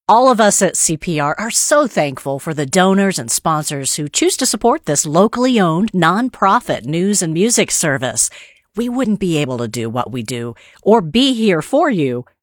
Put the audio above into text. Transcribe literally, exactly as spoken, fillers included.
All of us at C P R are so thankful for the donors and sponsors who choose to support this locally owned, nonprofit news and music service. We wouldn't be able to do what we do or be here for you